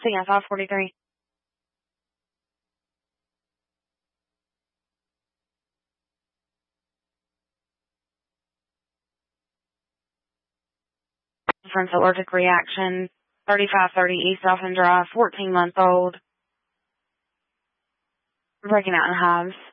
CF 543. Difference allergic reaction, 3530 East Elfin Drive, 14-month-old. Breaking out in hives.